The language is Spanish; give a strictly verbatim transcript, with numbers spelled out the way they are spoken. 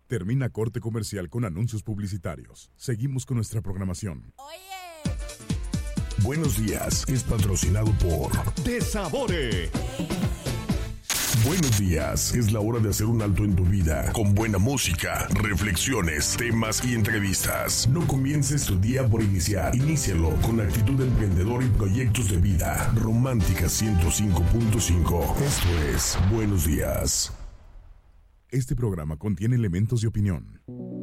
Termina corte comercial con anuncios publicitarios. Seguimos con nuestra programación. Oye. Buenos días es patrocinado por Desabore. Buenos días, es la hora de hacer un alto en tu vida, con buena música, reflexiones, temas y entrevistas. No comiences tu día por iniciar, inícialo con actitud emprendedora y proyectos de vida. Romántica ciento cinco punto cinco, esto es Buenos días. Este programa contiene elementos de opinión,